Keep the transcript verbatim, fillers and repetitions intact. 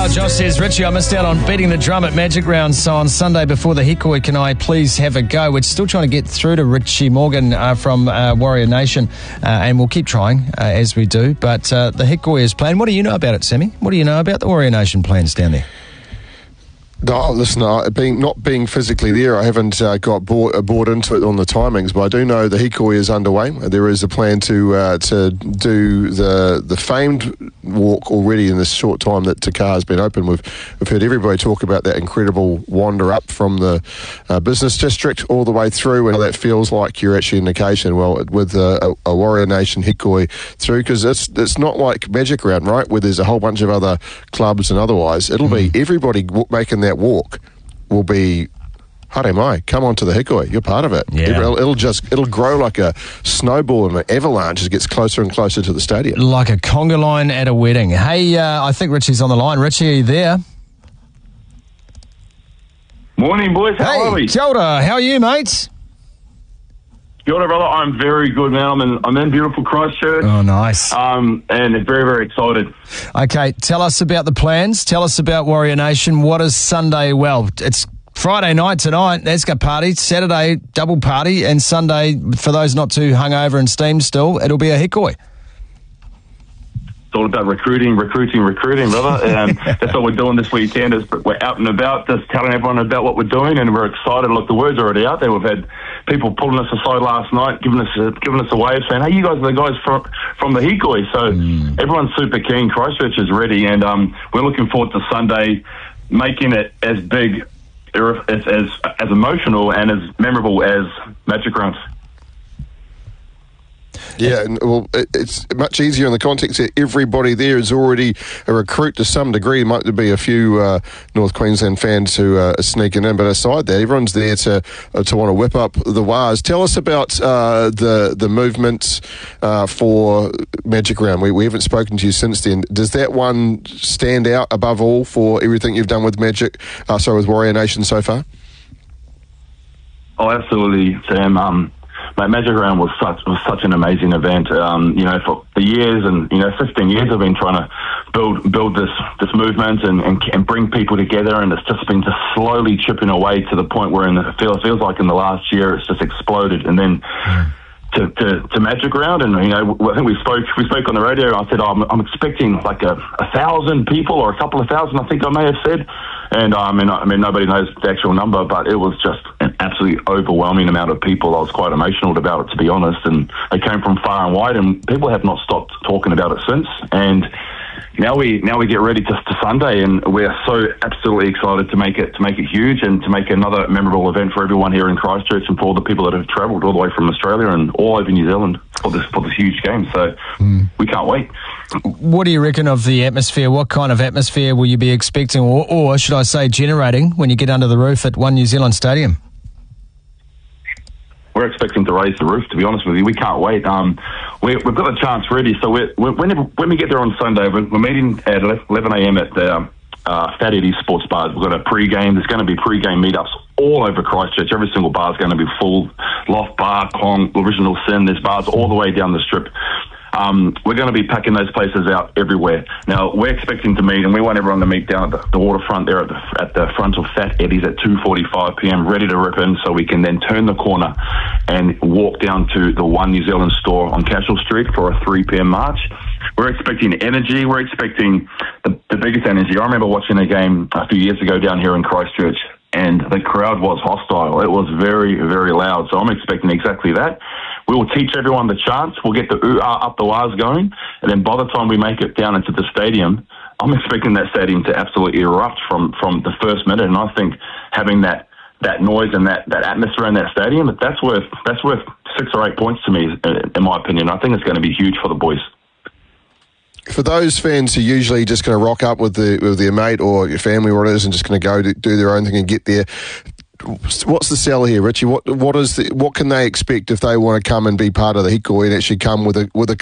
Well, Josh says, Richie, I missed out on beating the drum at Magic Round, so on Sunday before the Hikoi, can I please have a go? We're still trying to get through to Richie Morgan uh, from uh, Warrior Nation, uh, and we'll keep trying uh, as we do. But uh, the Hikoi is playing. What do you know about it, Sammy? What do you know about the Warrior Nation plans down there? No, listen, uh, being not being physically there, I haven't uh, got bought, uh, bought into it on the timings, but I do know the Hikoi is underway. There is a plan to uh, to do the the famed walk already in this short time that Te Kā has been open. We've, we've heard everybody talk about that incredible wander up from the uh, business district all the way through, and that feels like you're actually in occasion, well, with a, a Warrior Nation Hikoi through, because it's, it's not like Magic Round, right, where there's a whole bunch of other clubs and otherwise. It'll mm. be everybody w- making that walk will be, hare mai, come on to the Hikoi, you're part of it. Yeah. It'll, it'll just it'll grow like a snowball and an avalanche as it gets closer and closer to the stadium, like a conga line at a wedding. Hey, uh, I think Richie's on the line. Richie, are you there? Morning, boys. How hey, are we? Kia ora. How are you, mates? Kia ora, brother. I'm very good, man. I'm in, I'm in beautiful Christchurch. Oh, nice. Um, and very, very excited. Okay, tell us about the plans. Tell us about Warrior Nation. What is Sunday? Well, it's Friday night tonight. Let's go party. Saturday, double party. And Sunday, for those not too hungover and steamed still, it'll be a Hikoi. It's all about recruiting, recruiting, recruiting, brother. And that's what we're doing this weekend. Is we're out and about, just telling everyone about what we're doing, and we're excited. Look, the word's already out there. We've had people pulling us aside last night, giving us a, giving us a wave, saying, "Hey, you guys are the guys from from the Hikoi." So mm. everyone's super keen. Christchurch is ready, and um, we're looking forward to Sunday, making it as big, as as, as emotional, and as memorable as Magic Round. Yeah, well, it's much easier in the context that everybody there is already a recruit to some degree. Might be a few uh, North Queensland fans who uh, are sneaking in, but aside that, everyone's there to uh, to want to whip up the Wars. Tell us about uh, the the movement uh, for Magic Round. We, we haven't spoken to you since then. Does that one stand out above all for everything you've done with Magic, uh, sorry, with Warrior Nation so far? Oh, absolutely, Sam. Um, Mate, Magic Round was such was such an amazing event. Um, you know, for the years and you know, fifteen years I've been trying to build build this this movement and, and and bring people together, and it's just been just slowly chipping away to the point where in the, it feels feels like in the last year it's just exploded, and then. To, to, to Magic Round, and you know, I think we spoke we spoke on the radio. I said, oh, I'm, I'm expecting like a, a thousand people or a couple of thousand. I think I may have said, and um, and I mean nobody knows the actual number, but it was just an absolutely overwhelming amount of people. I was quite emotional about it, to be honest, and they came from far and wide, and people have not stopped talking about it since. And now we now we get ready to, to Sunday, and we're so absolutely excited to make it to make it huge and to make another memorable event for everyone here in Christchurch and for all the people that have travelled all the way from Australia and all over New Zealand for this for this huge game. So mm. we can't wait. What do you reckon of the atmosphere? What kind of atmosphere will you be expecting, or, or should I say generating, when you get under the roof at One New Zealand Stadium? We're expecting to raise the roof, to be honest with you. We can't wait. Um, we, we've got the chance ready. So we're, we're, whenever, when we get there on Sunday, we're, we're meeting at eleven a.m. at the um, uh, Fat Eddie's Sports Bars. We've got a pre-game. There's going to be pre-game meetups all over Christchurch. Every single bar is going to be full. Loft Bar, Kong, Original Sin. There's bars all the way down the strip. Um, we're going to be packing those places out everywhere. Now, we're expecting to meet, and we want everyone to meet down at the, the waterfront there at the, at the front of Fat Eddie's at two forty-five p.m, ready to rip in, so we can then turn the corner and walk down to the One New Zealand store on Cashel Street for a three p.m. march. We're expecting energy. We're expecting the, the biggest energy. I remember watching a game a few years ago down here in Christchurch, and the crowd was hostile. It was very, very loud, so I'm expecting exactly that. We will teach everyone the chants. We'll get the ooh-ah up the wahs going. And then by the time we make it down into the stadium, I'm expecting that stadium to absolutely erupt from, from the first minute. And I think having that that noise and that, that atmosphere in that stadium, that's worth that's worth six or eight points to me, in my opinion. I think it's going to be huge for the boys. For those fans who are usually just going to rock up with the with their mate or your family or whatever it is and just going to go to do their own thing and get there, what's the sell here, Richie? What what is the, what can they expect if they want to come and be part of the Hikoi and actually come with a with a